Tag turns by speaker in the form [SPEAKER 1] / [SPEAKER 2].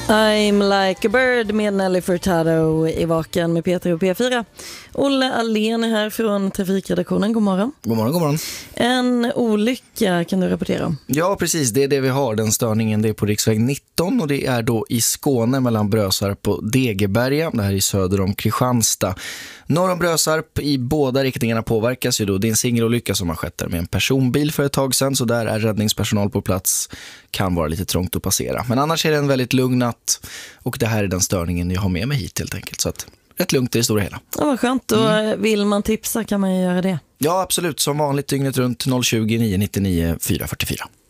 [SPEAKER 1] I'm like a bird med Nelly Furtado i Vaken med Peter och P4. Olle Allén är här från trafikredaktionen. God morgon.
[SPEAKER 2] God morgon, god morgon.
[SPEAKER 1] En olycka kan du rapportera om?
[SPEAKER 2] Ja, precis. Det är det vi har. Den störningen, det är på riksväg 19 och det är då i Skåne mellan Brösarp och Degeberga. Det här är söder om Kristianstad. Norr om Brösarp i båda riktningarna påverkas ju då. Det är en singelolycka som har skett där med en personbil för ett tag sedan, så där är räddningspersonal på plats. Kan vara lite trångt att passera. Men annars är det en väldigt lugn natt och det här är den störningen jag har med mig hit helt enkelt. Så att rätt lugnt i det stora hela.
[SPEAKER 1] Ja, vad skönt. Och vill man tipsa kan man ju göra det.
[SPEAKER 2] Ja, absolut. Som vanligt dygnet runt 020 999 444.